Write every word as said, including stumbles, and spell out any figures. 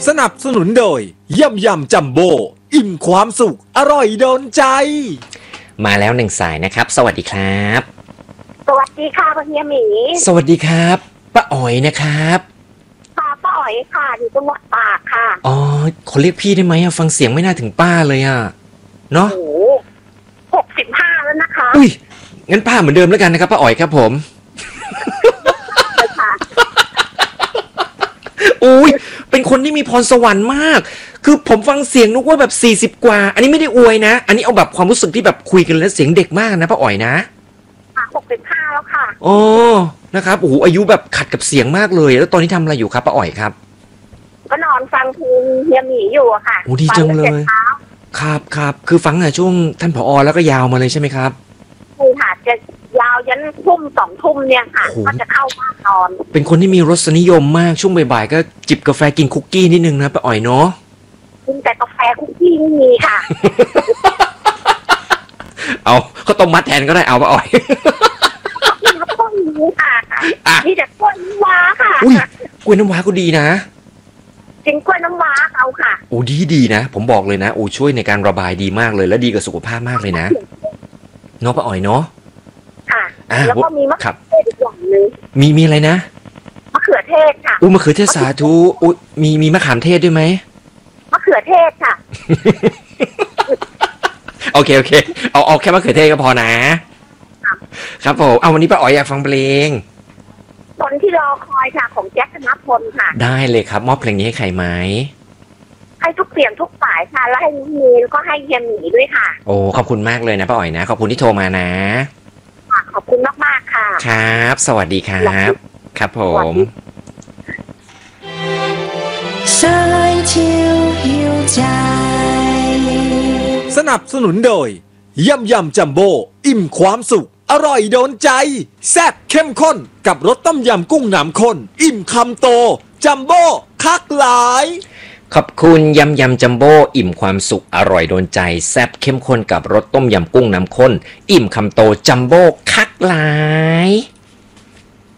สนับสนุนโดยยำยำจัมโบ้อิ่มความสุขอร่อยโดนใจมาแล้วหนึ่งสายนะครับสวัสดีครับสวัสดีค่ะคุณเฮียหมีสวัสดีครับป้าอ๋อยนะครับค่ะป้าอ๋อยค่ะอยู่จังหวัดตากค่ะอ๋อขอเรียกพี่ได้ไหมอะฟังเสียงไม่น่าถึงป้าเลยอะเนาะโอ้หกสิบห้าแล้วนะคะอุ้ยงั้นป้าเหมือนเดิมแล้วกันนะครับป้าอ๋อยครับผมอุ้ยเป็นคนที่มีพรสวรรค์มากคือผมฟังเสียงนึกว่าแบบสี่สิบกว่าอันนี้ไม่ได้อวยนะอันนี้เอาแบบความรู้สึกที่แบบคุยกันแล้วเสียงเด็กมากนะป้าอ๋อยนะค่ะหกสิบห้าแล้วค่ะอ๋อนะครับโอ้โหอายุแบบขัดกับเสียงมากเลยแล้วตอนนี้ทำอะไรอยู่ครับป้าอ๋อยครับก็นอนฟังเพลงเฮียหมีอยู่อะค่ะโอ้ดีจังเลยครับครับคือฟังในช่วงท่านผอแล้วก็ยาวมาเลยใช่ไหมครับใช่ค่ะจะยาวยันทุ่มสองทุ่มเนี่ยค่ะก็จะเข้าบ้านนอนเป็นคนที่มีรสนิยมมากช่วงบ่ายๆก็จิบกาแฟกินคุกกี้นิดนึงนะป้าอ๋อยเนาะกินแต่กาแฟคุกกี้ไม่มีค่ะเอาเขาต้มมัดแทนก็ได้เอาป้าอ๋อยกินข้าวต้มนี้ค่ะนี่จะกล้วยน้ำว้าค่ะอุ้ยกล้วยน้ำว้าก็ดีนะกินกล้วยน้ำว้าเอาค่ะโอ้ดีดีนะผมบอกเลยนะโอ้ช่วยในการระบายดีมากเลยและดีกับสุขภาพมากเลยนะเนาะป้าอ๋อยเนาะค่ะแล้วก็มีมะเขือเทศอีกอย่างนึงมีมีอะไรนะมะเขือเทศค่ะอู้มะเขือเทศสาธุอู้มีมีมะขามเทศด้วยไหมมะเขือเทศค่ะโอเคโอเคเอาเอาแค่มะเขือเทศก็พอนะครับผมเอาวันนี้ป้าอ๋อยอยากฟังเพลงคนที่รอคอยค่ะของแจ็คธนพลค่ะได้เลยครับมอบเพลงนี้ให้ใครไหมให้ทุกเสียงทุกฝ่ายค่ะแล้วให้มีแล้วก็ให้เฮียหมีด้วยค่ะโอ้ขอบคุณมากเลยนะป้าอ๋อยนะขอบคุณที่โทรมานะขอบคุณมากมากค่ะครับสวัสดีครับครับผมสนับสนุนโดยยำยำจัมโบ้อิ่มความสุขอร่อยโดนใจแซ่บเข้มข้นกับรสต้มยำกุ้งน้ำข้นอิ่มคำโตจัมโบ้คักหลายขอบคุณยำยำจัมโบ้อิ่มความสุขอร่อยโดนใจแซ่บเข้มข้นกับรสต้มยำกุ้งน้ำข้นอิ่มคำโตจัมโบ้คักหลาย